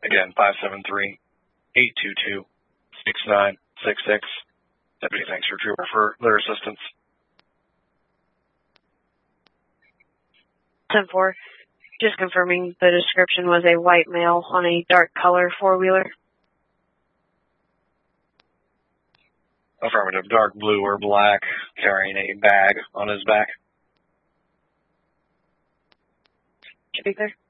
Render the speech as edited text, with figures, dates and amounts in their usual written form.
Again, 573-822-6966. Deputy thanks your trooper for their assistance. 10-4. Just confirming the description was a white male on a dark color four-wheeler. Affirmative. Dark blue or black, carrying a bag on his back. Should be clear.